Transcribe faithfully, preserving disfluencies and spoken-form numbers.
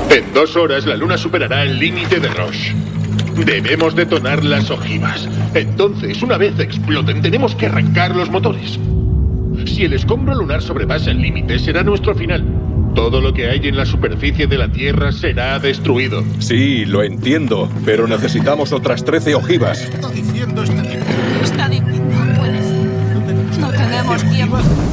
En dos horas la luna superará el límite de Roche. Debemos detonar las ojivas. Entonces, una vez exploten, tenemos que arrancar los motores. Si el escombro lunar sobrepasa el límite, será nuestro final. Todo lo que hay en la superficie de la Tierra será destruido. Sí, lo entiendo, pero necesitamos otras trece ojivas. ¿Qué está diciendo este tipo? Está diciendo, puede ser. No tenemos tiempo.